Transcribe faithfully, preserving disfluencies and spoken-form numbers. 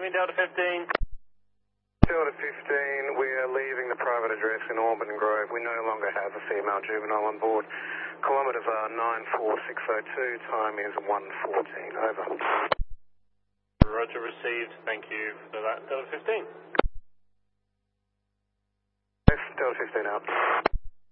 Receiving Delta fifteen. Delta fifteen, we are leaving the private address in Auburn Grove. We no longer have a female juvenile on board. Kilometres are nine four six zero two, time is one fourteen, over. Roger, received. Thank you for that. Delta fifteen. Delta fifteen out.